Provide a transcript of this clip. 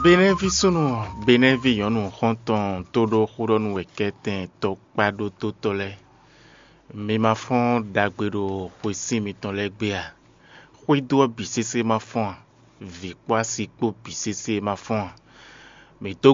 Benevisunu beneviyonu honton todo huronu weketen to kpado to tole. Me ma fon dagbero kwesi mi ton legbea. Hwido bisese ma fon. Vikwa sikpo bisese ma fon. Me to